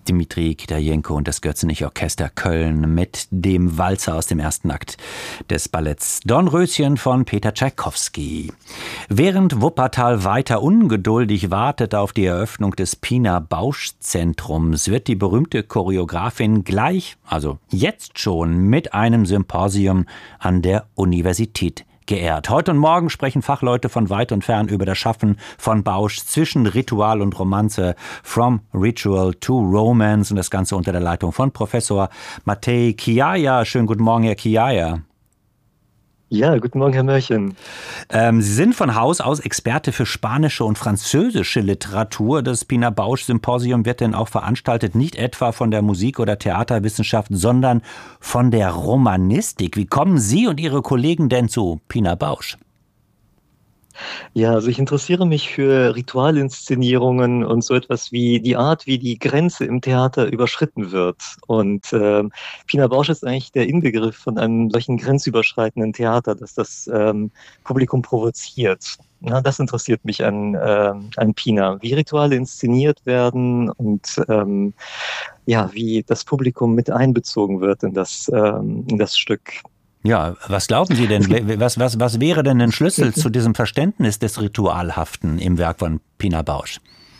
Dmitri Kitajenko und das Götzenich-Orchester Köln mit dem Walzer aus dem ersten Akt des Balletts Dornröschen von Peter Tschaikowski. Während Wuppertal weiter ungeduldig wartet auf die Eröffnung des Pina Bausch Zentrums, wird die berühmte Choreografin gleich, also jetzt schon, mit einem Symposium an der Universität geehrt. Heute und morgen sprechen Fachleute von weit und fern über das Schaffen von Bausch zwischen Ritual und Romanze, From Ritual to Romance, und das Ganze unter der Leitung von Professor Matej Kiaja. Schönen guten Morgen, Herr Kiaja. Ja, guten Morgen, Herr Mörchen. Sie sind von Haus aus Experte für spanische und französische Literatur. Das Pina Bausch Symposium wird denn auch veranstaltet, nicht etwa von der Musik- oder Theaterwissenschaft, sondern von der Romanistik. Wie kommen Sie und Ihre Kollegen denn zu Pina Bausch? Ja, also ich interessiere mich für Ritualinszenierungen und so etwas wie die Art, wie die Grenze im Theater überschritten wird. Und Pina Bausch ist eigentlich der Inbegriff von einem solchen grenzüberschreitenden Theater, dass das Publikum provoziert. Ja, das interessiert mich an Pina, wie Rituale inszeniert werden und ja, wie das Publikum mit einbezogen wird in das Stück. Ja, was glauben Sie denn? Was wäre denn ein Schlüssel zu diesem Verständnis des Ritualhaften im Werk von Pina Bausch?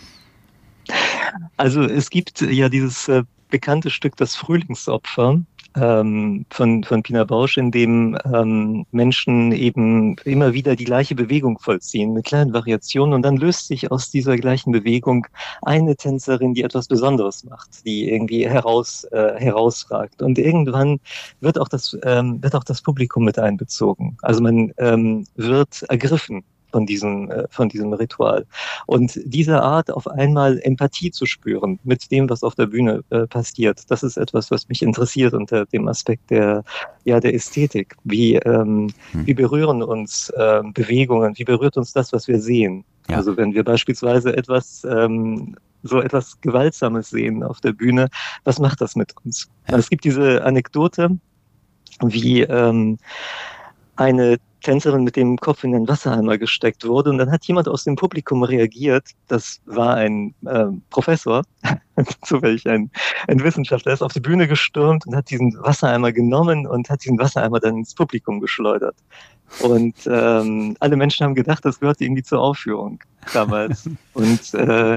Also es gibt ja dieses bekannte Stück Das Frühlingsopfer von Pina Bausch, in dem Menschen eben immer wieder die gleiche Bewegung vollziehen, mit kleinen Variationen, und dann löst sich aus dieser gleichen Bewegung eine Tänzerin, die etwas Besonderes macht, die irgendwie herausragt. Und irgendwann wird auch das Publikum mit einbezogen. Also man wird ergriffen von diesem Ritual. Und diese Art, auf einmal Empathie zu spüren mit dem, was auf der Bühne passiert, das ist etwas, was mich interessiert unter dem Aspekt der Ästhetik. Wie berühren uns Bewegungen, wie berührt uns das, was wir sehen? Ja. Also wenn wir beispielsweise so etwas Gewaltsames sehen auf der Bühne, was macht das mit uns? Ja. Es gibt diese Anekdote, wie eine Tänzerin mit dem Kopf in den Wassereimer gesteckt wurde, und dann hat jemand aus dem Publikum reagiert, das war ein Professor, zufällig ein Wissenschaftler, ist auf die Bühne gestürmt und hat diesen Wassereimer genommen und hat diesen Wassereimer dann ins Publikum geschleudert. Und alle Menschen haben gedacht, das gehört irgendwie zur Aufführung damals. Und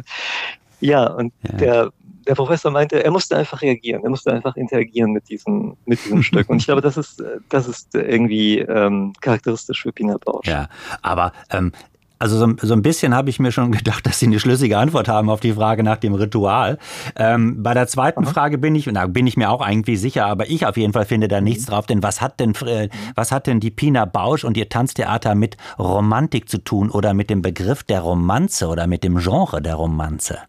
der Professor meinte, er musste einfach reagieren, er musste einfach interagieren mit diesem Stück. Und ich glaube, das ist irgendwie charakteristisch für Pina Bausch. Ja, aber also so ein bisschen habe ich mir schon gedacht, dass Sie eine schlüssige Antwort haben auf die Frage nach dem Ritual. Bei der zweiten Frage bin ich mir auch eigentlich sicher, aber ich auf jeden Fall finde da nichts drauf. Denn was hat denn die Pina Bausch und ihr Tanztheater mit Romantik zu tun oder mit dem Begriff der Romanze oder mit dem Genre der Romanze?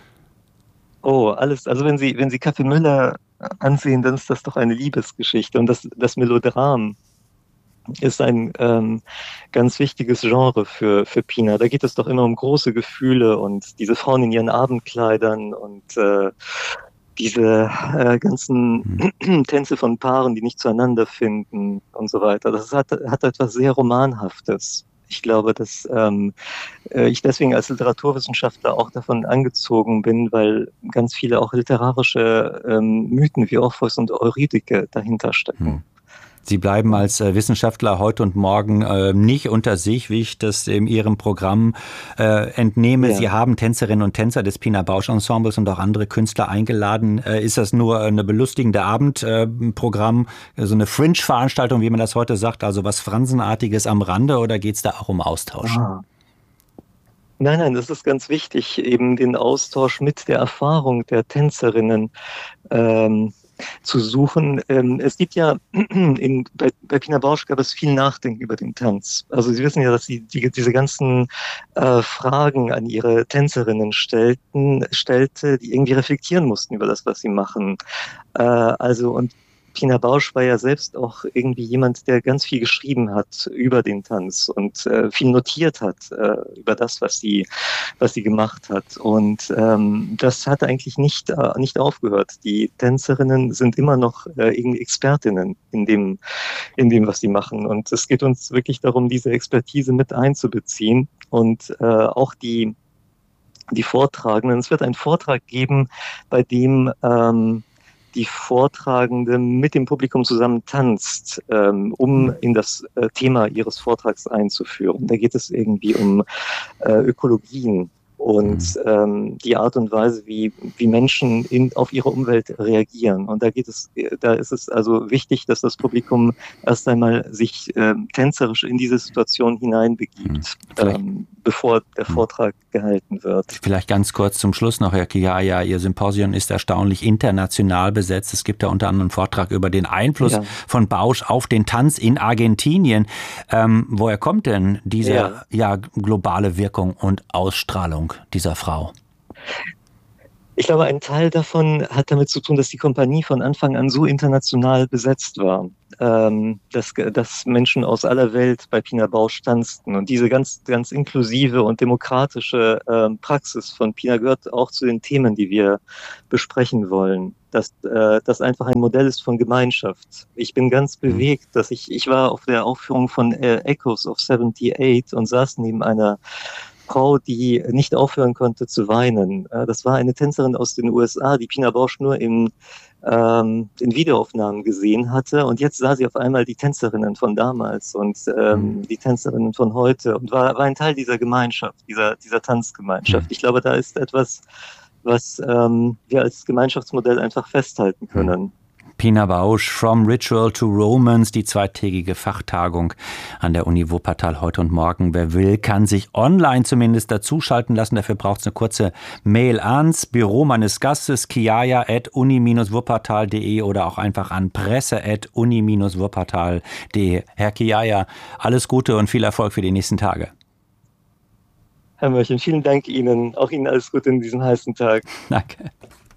Oh, alles. Also wenn Sie Café Müller ansehen, dann ist das doch eine Liebesgeschichte. Und das Melodram ist ein ganz wichtiges Genre für Pina. Da geht es doch immer um große Gefühle und diese Frauen in ihren Abendkleidern und diese ganzen Tänze von Paaren, die nicht zueinander finden und so weiter. Das hat etwas sehr Romanhaftes. Ich glaube, dass ich deswegen als Literaturwissenschaftler auch davon angezogen bin, weil ganz viele auch literarische Mythen wie Orpheus und Eurydike dahinter stecken. Sie bleiben als Wissenschaftler heute und morgen nicht unter sich, wie ich das in Ihrem Programm entnehme. Ja. Sie haben Tänzerinnen und Tänzer des Pina Bausch Ensembles und auch andere Künstler eingeladen. Ist das nur eine belustigende Abendprogramm, so eine Fringe-Veranstaltung, wie man das heute sagt, also was Fransenartiges am Rande, oder geht es da auch um Austausch? Nein, das ist ganz wichtig, eben den Austausch mit der Erfahrung der Tänzerinnen zu suchen. Es gibt ja, bei Pina Bausch gab es viel Nachdenken über den Tanz. Also Sie wissen ja, dass sie diese ganzen Fragen an ihre Tänzerinnen stellte, die irgendwie reflektieren mussten über das, was sie machen. Und Pina Bausch war ja selbst auch irgendwie jemand, der ganz viel geschrieben hat über den Tanz und viel notiert hat über das, was sie gemacht hat. Und das hat eigentlich nicht aufgehört. Die Tänzerinnen sind immer noch irgendwie Expertinnen in dem, was sie machen. Und es geht uns wirklich darum, diese Expertise mit einzubeziehen und auch die die Vortragenden. Es wird einen Vortrag geben, bei dem die Vortragende mit dem Publikum zusammen tanzt, um in das Thema ihres Vortrags einzuführen. Da geht es irgendwie um Ökologien und die Art und Weise, wie Menschen auf ihre Umwelt reagieren. Und da ist es also wichtig, dass das Publikum erst einmal sich tänzerisch in diese Situation hineinbegibt, bevor der Vortrag gehalten wird. Vielleicht ganz kurz zum Schluss noch, Herr Chiaya, Ihr Symposium ist erstaunlich international besetzt. Es gibt ja unter anderem einen Vortrag über den Einfluss von Bausch auf den Tanz in Argentinien. Woher kommt denn diese globale Wirkung und Ausstrahlung dieser Frau? Ich glaube, ein Teil davon hat damit zu tun, dass die Kompanie von Anfang an so international besetzt war, dass Menschen aus aller Welt bei Pina Bausch tanzten. Und diese ganz, ganz inklusive und demokratische Praxis von Pina gehört auch zu den Themen, die wir besprechen wollen. Dass das einfach ein Modell ist von Gemeinschaft. Ich bin ganz bewegt, dass ich war auf der Aufführung von Echoes of 78 und saß neben einer Frau, die nicht aufhören konnte zu weinen. Das war eine Tänzerin aus den USA, die Pina Bausch nur in Videoaufnahmen gesehen hatte. Und jetzt sah sie auf einmal die Tänzerinnen von damals und die Tänzerinnen von heute und war ein Teil dieser Gemeinschaft, dieser Tanzgemeinschaft. Ich glaube, da ist etwas, was wir als Gemeinschaftsmodell einfach festhalten können. Pina Bausch, From Ritual to Romance, die zweitägige Fachtagung an der Uni Wuppertal heute und morgen. Wer will, kann sich online zumindest dazuschalten lassen. Dafür braucht es eine kurze Mail ans Büro meines Gastes, chiaya@uni-wuppertal.de oder auch einfach an presse@uni-wuppertal.de. Herr Chiaya, alles Gute und viel Erfolg für die nächsten Tage. Herr Mörchen, vielen Dank Ihnen. Auch Ihnen alles Gute in diesem heißen Tag. Danke.